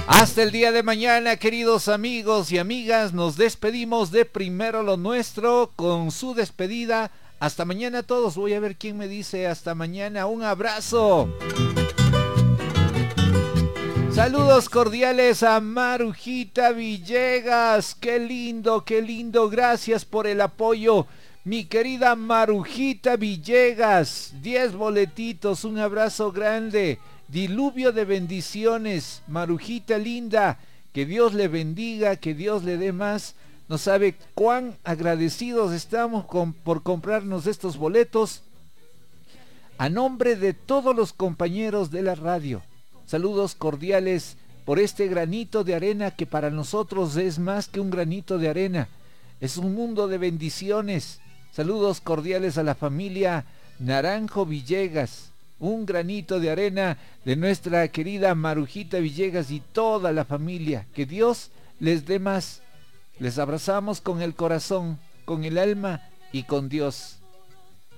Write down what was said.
Hasta el día de mañana, queridos amigos y amigas, nos despedimos de Primero lo Nuestro con su despedida. Hasta mañana a todos. Voy a ver quién me dice hasta mañana. Un abrazo. Saludos cordiales a Marujita Villegas. Qué lindo, qué lindo. Gracias por el apoyo. Mi querida Marujita Villegas. 10 boletitos. Un abrazo grande. Diluvio de bendiciones. Marujita linda. Que Dios le bendiga. Que Dios le dé más. No sabe cuán agradecidos estamos por comprarnos estos boletos. A nombre de todos los compañeros de la radio. Saludos cordiales por este granito de arena que para nosotros es más que un granito de arena. Es un mundo de bendiciones. Saludos cordiales a la familia Naranjo Villegas. Un granito de arena de nuestra querida Marujita Villegas y toda la familia. Que Dios les dé más. Les abrazamos con el corazón, con el alma y con Dios.